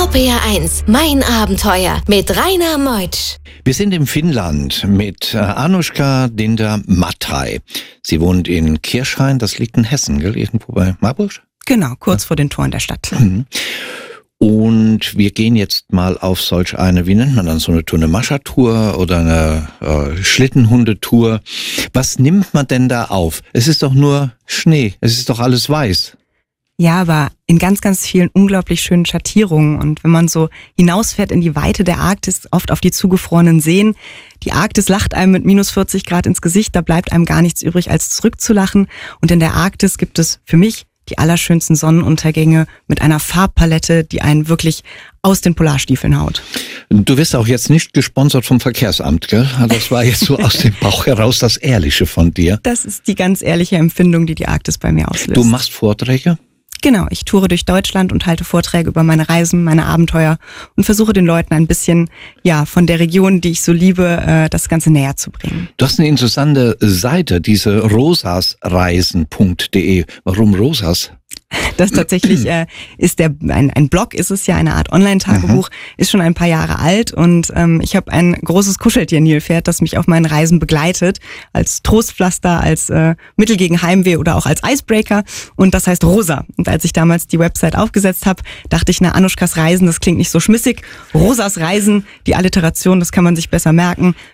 RPR1, mein Abenteuer mit Rainer Meutsch. Wir sind in Finnland mit Anushka Dinder-Mattei. Sie wohnt in Kirchhain, das liegt in Hessen, gell? Irgendwo bei Marburg? Genau, kurz vor den Toren der Stadt. Und wir gehen jetzt mal auf solch eine, wie nennt man dann, so eine Tour, eine Mascha-Tour oder eine Schlittenhundetour. Was nimmt man denn da auf? Es ist doch nur Schnee, es ist doch alles weiß. Ja, aber in ganz, ganz vielen unglaublich schönen Schattierungen. Und wenn man so hinausfährt in die Weite der Arktis, oft auf die zugefrorenen Seen, die Arktis lacht einem mit minus 40 Grad ins Gesicht, da bleibt einem gar nichts übrig, als zurückzulachen. Und in der Arktis gibt es für mich die allerschönsten Sonnenuntergänge mit einer Farbpalette, die einen wirklich aus den Polarstiefeln haut. Du wirst auch jetzt nicht gesponsert vom Verkehrsamt, gell? Das war jetzt so aus dem Bauch heraus das Ehrliche von dir. Das ist die ganz ehrliche Empfindung, die die Arktis bei mir auslöst. Du machst Vorträge? Genau, ich toure durch Deutschland und halte Vorträge über meine Reisen, meine Abenteuer und versuche den Leuten ein bisschen, von der Region, die ich so liebe, das Ganze näher zu bringen. Du hast eine interessante Seite, diese rosasreisen.de. Warum Rosas? Das tatsächlich ist ein Blog, ist es ja, eine Art Online-Tagebuch, ist schon ein paar Jahre alt und ich habe ein großes Kuscheltier-Nilpferd, das mich auf meinen Reisen begleitet, als Trostpflaster, als Mittel gegen Heimweh oder auch als Icebreaker, und das heißt Rosa. Und als ich damals die Website aufgesetzt habe, dachte ich, Anushkas Reisen, das klingt nicht so schmissig. Rosas Reisen, die Alliteration, das kann man sich besser merken.